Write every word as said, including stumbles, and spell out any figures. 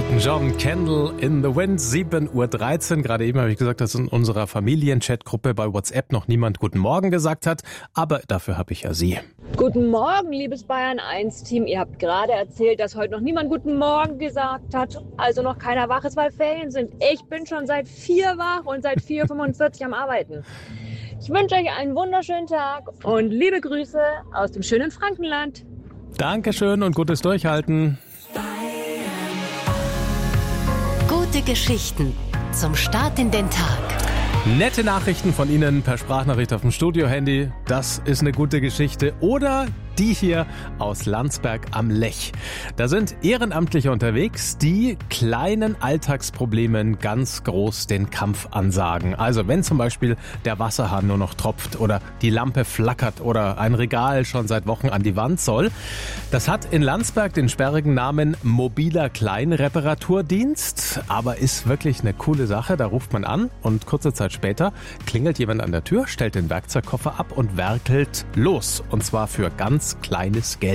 Elton John, Candle in the Wind, sieben Uhr dreizehn. Gerade eben habe ich gesagt, dass in unserer Familienchat-Gruppe bei WhatsApp noch niemand Guten Morgen gesagt hat. Aber dafür habe ich ja Sie. Guten Morgen, liebes Bayern eins Team. Ihr habt gerade erzählt, dass heute noch niemand Guten Morgen gesagt hat. Also noch keiner wach ist, weil Ferien sind. Ich bin schon seit vier wach und seit vier Uhr fünfundvierzig am Arbeiten. Ich wünsche euch einen wunderschönen Tag und liebe Grüße aus dem schönen Frankenland. Dankeschön und gutes Durchhalten. Gute Geschichten zum Start in den Tag. Nette Nachrichten von Ihnen per Sprachnachricht auf dem Studio-Handy. Das ist eine gute Geschichte. Oder die hier aus Landsberg am Lech. Da sind Ehrenamtliche unterwegs, die kleinen Alltagsproblemen ganz groß den Kampf ansagen. Also wenn zum Beispiel der Wasserhahn nur noch tropft oder die Lampe flackert oder ein Regal schon seit Wochen an die Wand soll. Das hat in Landsberg den sperrigen Namen Mobiler Kleinreparaturdienst, aber ist wirklich eine coole Sache. Da ruft man an und kurze Zeit später klingelt jemand an der Tür, stellt den Werkzeugkoffer ab und werkelt los. Und zwar für ganz kleines Geld.